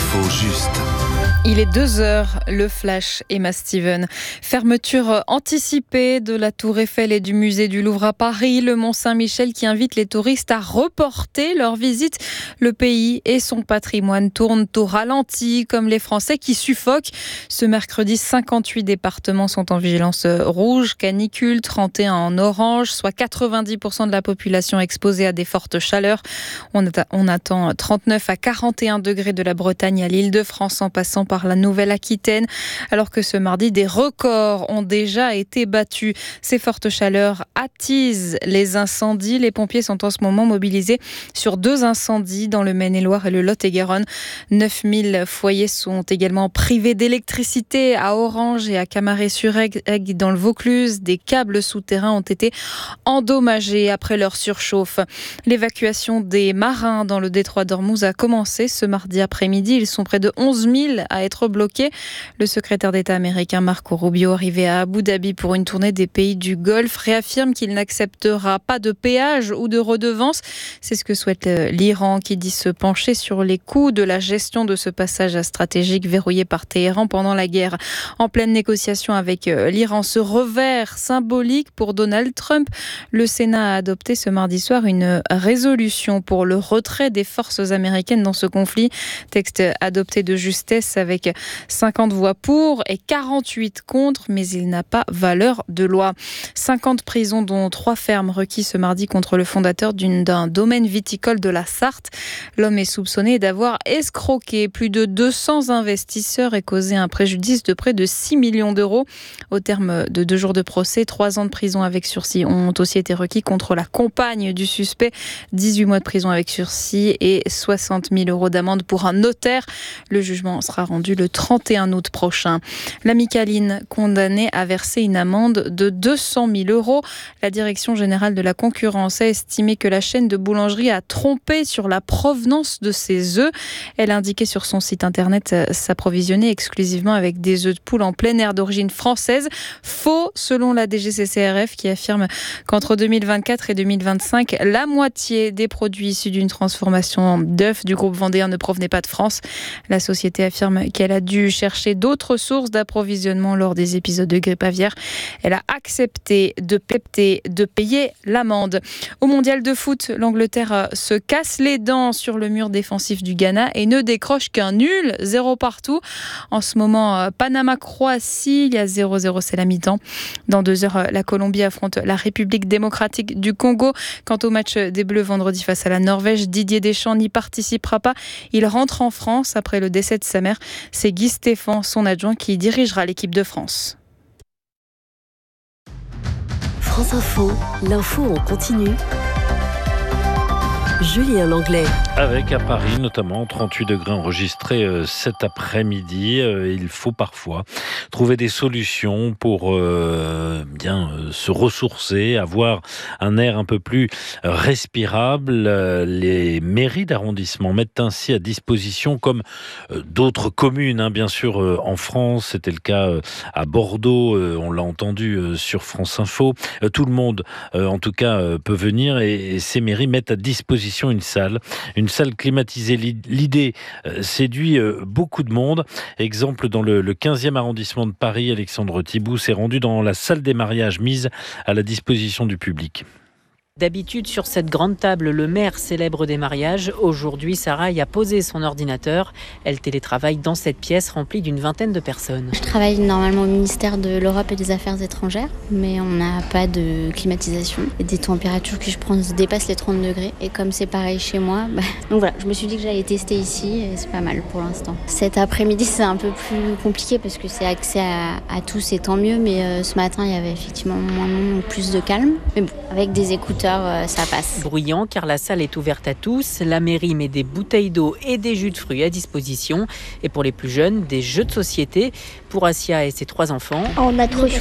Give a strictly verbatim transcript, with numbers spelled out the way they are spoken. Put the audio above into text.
L'info juste. Il est deux heures, le flash, Emma Steven. Fermeture anticipée de la Tour Eiffel et du musée du Louvre à Paris. Le Mont-Saint-Michel qui invite les touristes à reporter leur visite. Le pays et son patrimoine tournent au ralenti, comme les Français qui suffoquent. Ce mercredi, cinquante-huit départements sont en vigilance rouge, canicule, trente et un en orange, soit quatre-vingt-dix pour cent de la population exposée à des fortes chaleurs. On, att- on attend trente-neuf à quarante et un degrés de la Bretagne à l'Île-de-France en passant par la Nouvelle-Aquitaine, alors que ce mardi, des records ont déjà été battus. Ces fortes chaleurs attisent les incendies. Les pompiers sont en ce moment mobilisés sur deux incendies dans le Maine-et-Loire et le Lot-et-Garonne. neuf mille foyers sont également privés d'électricité à Orange et à Camaret-sur-Aigle dans le Vaucluse. Des câbles souterrains ont été endommagés après leur surchauffe. L'évacuation des marins dans le détroit d'Ormuz a commencé ce mardi après-midi. Ils sont près de onze mille à être bloqués. Le secrétaire d'État américain Marco Rubio, arrivé à Abu Dhabi pour une tournée des pays du Golfe, réaffirme qu'il n'acceptera pas de péage ou de redevance. C'est ce que souhaite l'Iran, qui dit se pencher sur les coûts de la gestion de ce passage stratégique verrouillé par Téhéran pendant la guerre. En pleine négociation avec l'Iran, ce revers symbolique pour Donald Trump, le Sénat a adopté ce mardi soir une résolution pour le retrait des forces américaines dans ce conflit. Texte adopté de justesse avec cinquante voix pour et quarante-huit contre, mais il n'a pas valeur de loi. cinquante prisons, dont trois fermes, requis ce mardi contre le fondateur d'une, d'un domaine viticole de la Sarthe. L'homme est soupçonné d'avoir escroqué plus de deux cents investisseurs et causé un préjudice de près de six millions d'euros. Au terme de deux jours de procès, trois ans de prison avec sursis ont aussi été requis contre la compagne du suspect, dix-huit mois de prison avec sursis et soixante mille euros d'amende pour un notaire. Le jugement sera rendu le trente et un août prochain. La Micaline, condamnée à verser une amende de deux cent mille euros. La Direction générale de la concurrence a estimé que la chaîne de boulangerie a trompé sur la provenance de ses œufs. Elle a indiqué sur son site internet s'approvisionner exclusivement avec des œufs de poule en plein air d'origine française. Faux, selon la D G C C R F, qui affirme qu'entre deux mille vingt-quatre et deux mille vingt-cinq, la moitié des produits issus d'une transformation d'œufs du groupe vendéen ne provenaient pas de France. La société affirme qu'elle a dû chercher d'autres sources d'approvisionnement lors des épisodes de grippe aviaire. Elle a accepté de, payer, de payer l'amende. Au mondial de foot, l'Angleterre se casse les dents sur le mur défensif du Ghana et ne décroche qu'un nul, zéro partout. En ce moment, Panama-Croatie, il y a zéro zéro, c'est la mi-temps. Dans deux heures, la Colombie affronte la République démocratique du Congo. Quant au match des Bleus vendredi face à la Norvège, Didier Deschamps n'y participera pas. Il rentre en France après le décès de sa mère. C'est Guy Stéphane, son adjoint, qui dirigera l'équipe de France. France Info, l'info en continu. Julien Langlais. Avec à Paris notamment trente-huit degrés enregistrés euh, cet après-midi. Euh, il faut parfois trouver des solutions pour euh, bien euh, se ressourcer, avoir un air un peu plus respirable. Euh, les mairies d'arrondissement mettent ainsi à disposition, comme euh, d'autres communes, hein, bien sûr euh, en France, c'était le cas euh, à Bordeaux, euh, on l'a entendu euh, sur France Info. Euh, tout le monde, euh, en tout cas, euh, peut venir et, et ces mairies mettent à disposition une salle, une salle climatisée. L'idée euh, séduit euh, beaucoup de monde. Exemple, dans le, le quinzième arrondissement de Paris, Alexandre Thibout s'est rendu dans la salle des mariages mise à la disposition du public. D'habitude, sur cette grande table, le maire célèbre des mariages. Aujourd'hui, Sarah y a posé son ordinateur. Elle télétravaille dans cette pièce remplie d'une vingtaine de personnes. Je travaille normalement au ministère de l'Europe et des Affaires étrangères, mais on n'a pas de climatisation. Et des températures que je prends dépassent les trente degrés. Et comme c'est pareil chez moi, bah... donc voilà, je me suis dit que j'allais tester ici et c'est pas mal pour l'instant. Cet après-midi, c'est un peu plus compliqué parce que c'est accès à, à tous et tant mieux. Mais euh, ce matin, il y avait effectivement moins de monde, plus de calme. Mais bon, avec des écouteurs, ça passe. Bruyant car la salle est ouverte à tous. La mairie met des bouteilles d'eau et des jus de fruits à disposition. Et pour les plus jeunes, des jeux de société. Pour Asia et ses trois enfants, on a trop